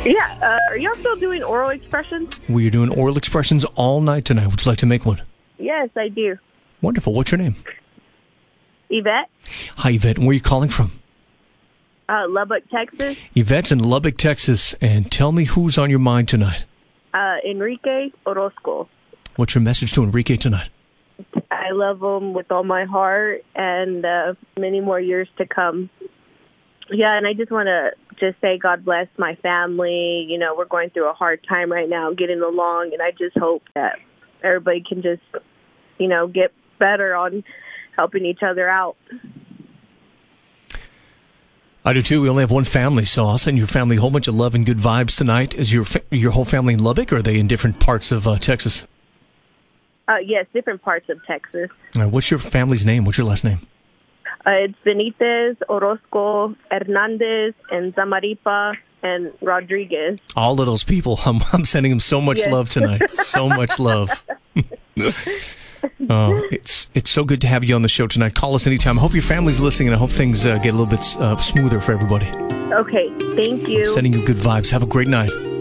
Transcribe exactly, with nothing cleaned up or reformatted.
Yeah, uh, are y'all still doing oral expressions? We are doing oral expressions all night tonight. Would you like to make one? Yes, I do. Wonderful. What's your name? Yvette, Hi, Yvette. Where are you calling from? uh, Lubbock, Texas. Yvette's in Lubbock, Texas. And tell me who's on your mind tonight. Uh, Enrique Orozco. What's your message to Enrique tonight? I love him with all my heart and uh, many more years to come. Yeah, and I just want to just say God bless my family. You know, we're going through a hard time right now, getting along, and I just hope that everybody can just, you know, get better on helping each other out. I do too. We only have one family, so I'll send your family a whole bunch of love and good vibes tonight. Is your fa- your whole family in Lubbock, or are they in different parts of uh, Texas? Uh, yes, different parts of Texas. All right, what's your family's name? What's your last name? Uh, it's Benitez, Orozco, Hernandez, and Zamaripa, and Rodriguez. All of those people. I'm, I'm sending them so much Yes. love tonight. So much love. Uh, it's it's so good to have you on the show tonight. Call us anytime. I hope your family's listening, and I hope things uh, get a little bit uh, smoother for everybody. Okay, thank you. Sending you good vibes. Have a great night.